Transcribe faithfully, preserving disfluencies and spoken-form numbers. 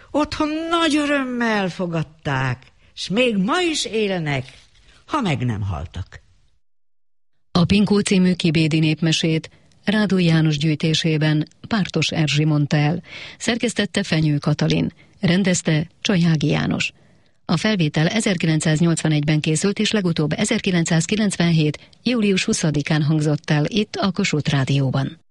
Otthon nagy örömmel fogadták, s még ma is élnek, ha meg nem haltak. A Pinkó című kibédi népmesét Rádó János gyűjtésében Pártos Erzsi mondta el, szerkesztette Fenyő Katalin, rendezte Csajági János. A felvétel ezerkilencszáznyolcvanegyben készült, és legutóbb ezerkilencszázkilencvenhét. július huszadikán hangzott el itt a Kossuth Rádióban.